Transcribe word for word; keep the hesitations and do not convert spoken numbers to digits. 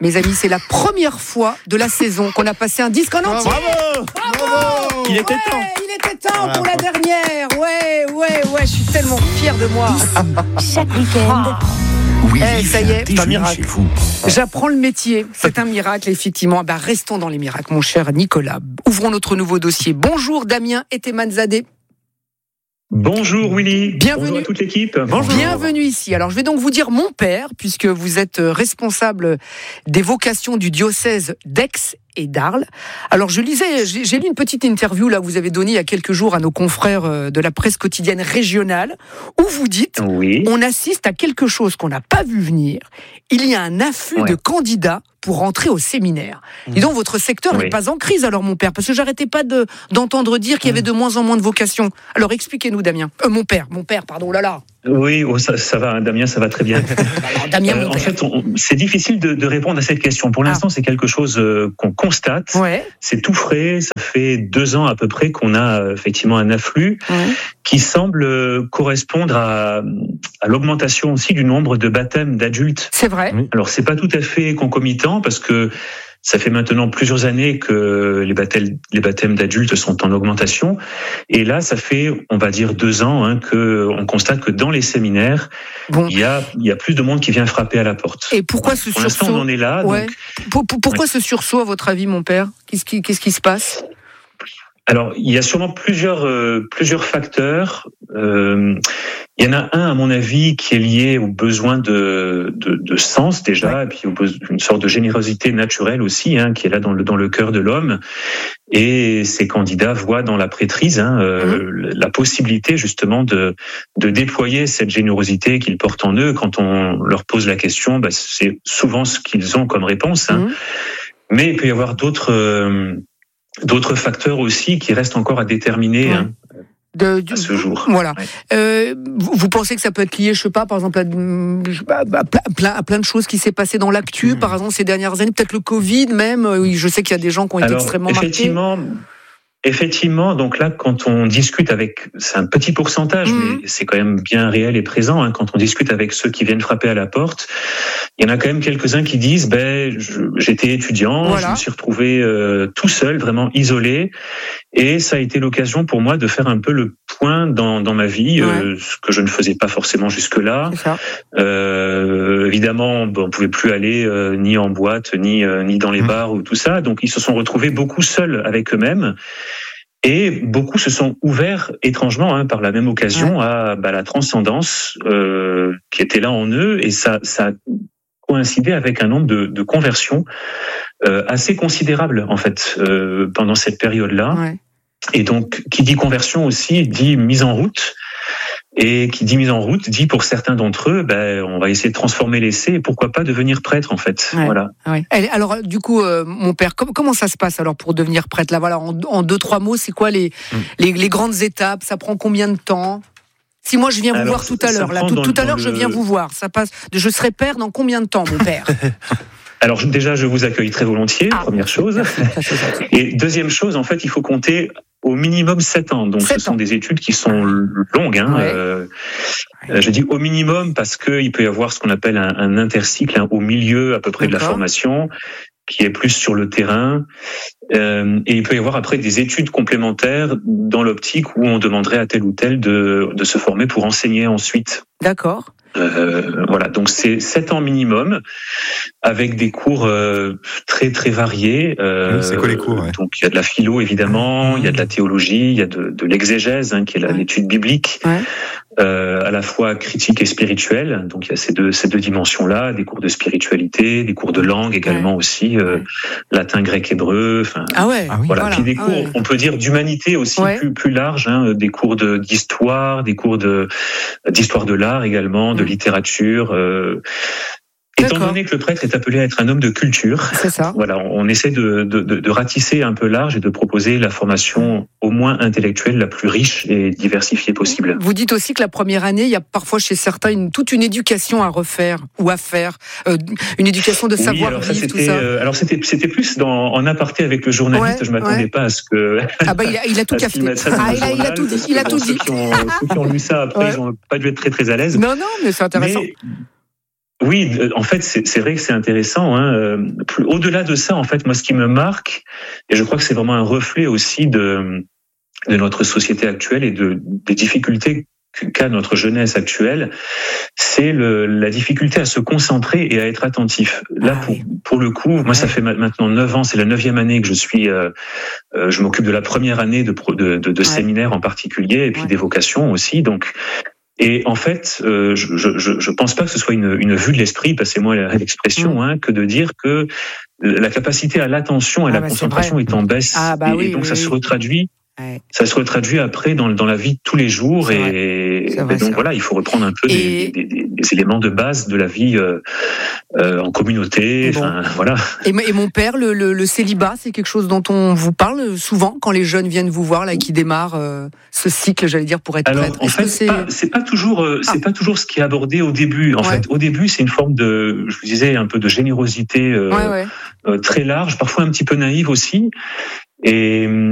Mes amis, c'est la première fois de la saison qu'on a passé un disque en entier. Bravo, Bravo. Il était ouais, temps. Il était temps Voilà, pour la dernière. Ouais, ouais, ouais, je suis tellement fière de moi. Chaque week-end. Oui, Eh, ça y est, c'est un miracle. chez vous. J'apprends le métier. C'est un miracle, effectivement. Bah, restons dans les miracles, mon cher Nicolas. Ouvrons notre nouveau dossier. Bonjour Damien Etemanzadeh. Bonjour Willy, Bienvenue. bonjour à toute l'équipe. Bonjour. Bienvenue ici. Alors, je vais donc vous dire mon père, puisque vous êtes responsable des vocations du diocèse d'Aix et d'Arles. Alors, je lisais, j'ai, j'ai lu une petite interview là, que vous avez donnée il y a quelques jours à nos confrères de la presse quotidienne régionale, où vous dites, Oui. on assiste à quelque chose qu'on n'a pas vu venir. Il y a un afflux Ouais. de candidats pour rentrer au séminaire. Dis donc, votre secteur n'est Oui. pas en crise alors, mon père, parce que j'arrêtais pas de, d'entendre dire qu'il y avait de moins en moins de vocations. Alors, expliquez-nous, Damien. Euh, mon père, mon père, pardon, oh là là. Oui, oh, ça, ça va, Damien, ça va très bien. Alors, Damien, Euh, mon en père. fait, on- c'est difficile de, de répondre à cette question. Pour l'instant, c'est quelque chose euh, qu'on constate. Ouais. C'est tout frais. Ça fait deux ans à peu près qu'on a euh, effectivement un afflux Ouais. qui semble euh, correspondre à, à l'augmentation aussi du nombre de baptêmes d'adultes. C'est vrai. Oui. Alors, c'est pas tout à fait concomitant parce que ça fait maintenant plusieurs années que les baptêmes, les baptêmes d'adultes sont en augmentation. Et là, ça fait, on va dire, deux ans hein, que on constate que dans les séminaires, Bon. il y a, il y a plus de monde qui vient frapper à la porte. Et pourquoi ce Pour l'instant, on sursaut en est là. Ouais. Donc, Pour- pour- Pourquoi ce sursaut, à votre avis, mon père? Qu'est-ce qui, qu'est-ce qui se passe? alors, il y a sûrement plusieurs, euh, plusieurs facteurs. Euh, il y en a un, à mon avis, qui est lié au besoin de, de, de sens déjà, Ouais. et puis au besoin- une sorte de générosité naturelle aussi, hein, qui est là dans le dans le cœur de l'homme. Et ces candidats voient dans la prêtrise hein, euh, la possibilité justement de de déployer cette générosité qu'ils portent en eux. Quand on leur pose la question, bah, c'est souvent ce qu'ils ont comme réponse. Hein. Mhm. Mais il peut y avoir d'autres euh, d'autres facteurs aussi qui restent encore à déterminer Ouais. hein, De, du- à ce jour. Voilà. Ouais. Euh, vous, vous pensez que ça peut être lié, je sais pas, par exemple, à, je sais pas, à plein, plein- à plein de choses qui s'est passé dans l'actu, Mmh. par exemple, ces dernières années, peut-être le Covid même. euh, oui, je sais qu'il y a des gens qui ont été Alors, extrêmement marqués. effectivement, effectivement, donc là, quand on discute avec, c'est un petit pourcentage, Mhm. mais c'est quand même bien réel et présent. Hein, quand on discute avec ceux qui viennent frapper à la porte, il y en a quand même quelques-uns qui disent, ben, je- j'étais étudiant, Voilà. je me suis retrouvé euh, tout seul, vraiment isolé, et ça a été l'occasion pour moi de faire un peu le point dans, dans ma vie, euh, ce que je ne faisais pas forcément jusque-là. C'est ça. Euh, évidemment, bon, on pouvait plus aller euh, ni en boîte, ni euh, ni dans les Mmh. bars ou tout ça. Donc, ils se sont retrouvés beaucoup seuls avec eux-mêmes. Et beaucoup se sont ouverts étrangement, hein, par la même occasion, à bah, la transcendance euh, qui était là en eux. Et ça, ça a coïncidé avec un nombre de, de conversions euh, assez considérable, en fait, euh, pendant cette période-là. Ouais. Et donc, qui dit conversion aussi dit mise en route. Et qui dit mise en route dit pour certains d'entre eux, ben, on va essayer de transformer l'essai et pourquoi pas devenir prêtre en fait. Ouais. Voilà. Ouais. Allez, alors, du coup, euh, mon père, com- comment ça se passe alors pour devenir prêtre là, voilà, en, en deux, trois mots, c'est quoi les, Mm. les, les grandes étapes? Ça prend combien de temps? Si moi je viens vous Alors, voir tout à ça l'heure, là, prend tout, dans- tout à dans l'heure je le- viens vous voir, ça passe. Je serai père dans combien de temps, mon père? Alors je- déjà, je vous accueille très volontiers, Ah, première chose. Ça, c'est gentil. Et deuxième chose, en fait, il faut compter au minimum sept ans. Donc Sept ce sont ans. des études qui sont longues. Hein. Ouais. Euh, euh, je dis au minimum parce qu'il peut y avoir ce qu'on appelle un, un intercycle hein, au milieu à peu près de la D'accord. formation, qui est plus sur le terrain. Euh, et il peut y avoir après des études complémentaires dans l'optique où on demanderait à tel ou tel de, de se former pour enseigner ensuite. D'accord. Euh, voilà, donc c'est sept ans minimum, avec des cours euh, très très variés. Euh, Oui, c'est quoi les cours, ouais. Donc il y a de la philo évidemment, il y a de la théologie, il y a de, de l'exégèse, hein, qui est la- Ouais. l'étude biblique, Ouais. euh, à la fois critique et spirituelle. Donc il y a ces deux ces deux dimensions-là, des cours de spiritualité, des cours de langue également aussi, euh, Ouais. latin, grec, hébreu. Enfin, Ah ouais. Ah oui. voilà. Voilà. Puis des Ah cours, ouais. on peut dire d'humanité aussi Ouais. plus plus large, hein, des cours de d'histoire, des cours de d'histoire de l'art également, de Mm. littérature. Euh, étant D'accord. donné que le prêtre est appelé à être un homme de culture, C'est ça. voilà, on essaie de, de, de, de ratisser un peu large et de proposer la formation au moins intellectuelle la plus riche et diversifiée possible. Vous dites aussi que la première année, il y a parfois chez certains une, toute une éducation à refaire ou à faire, euh, une éducation de Oui, savoir alors ça, vivre, tout c'était, ça. euh, alors c'était, c'était plus dans, en aparté avec le journaliste. Ouais, je m'attendais ouais. pas à ce que. Ah bah il a, il a tout à ce café. qu'il mette ça dans Ah, le il a, il a journal, tout dit. parce Il a que, tout bon, dit. Ceux qui, ont, ceux qui ont lu ça après, Ouais. ils ont pas dû être très très à l'aise. Non, non, mais c'est intéressant. Mais Oui, en fait, c'est, c'est vrai que c'est intéressant. Hein. Plus, au-delà de ça, en fait, moi, ce qui me marque, et je crois que c'est vraiment un reflet aussi de, de notre société actuelle et de, des difficultés qu'a notre jeunesse actuelle, c'est le, la difficulté à se concentrer et à être attentif. Là, Ah, pour, oui. pour le coup, moi, ça fait maintenant neuf ans, c'est la neuvième année que je suis, euh, euh, je m'occupe de la première année de, de, de, de Ouais. séminaire en particulier, et puis Ouais. des vocations aussi. Donc, et en fait, euh, je, je, je pense pas que ce soit une, une vue de l'esprit, passez-moi l'expression, Mm. hein, que de dire que la capacité à l'attention et Ah la bah, c'est concentration vrai. est en baisse. Ah bah et, oui, et donc oui, ça oui. se retraduit. Ouais. Ça se retraduit après dans, dans la vie de tous les jours. C'est Et, vrai. C'est et vrai, donc c'est voilà, vrai. il faut reprendre un peu Et- des, des, des, des éléments de base de la vie euh, euh, en communauté. Bon. Enfin voilà. Et, et mon père, le, le, le célibat, c'est quelque chose dont on vous parle souvent quand les jeunes viennent vous voir là, et qui démarrent euh, ce cycle, j'allais dire, pour être Alors prêtre. en Est-ce fait, que c'est c'est pas, c'est pas toujours, euh, c'est Ah. pas toujours ce qui est abordé au début. En Ouais. fait, au début, c'est une forme de, je vous disais, un peu de générosité euh, Ouais, ouais. euh, très large, parfois un petit peu naïve aussi. Et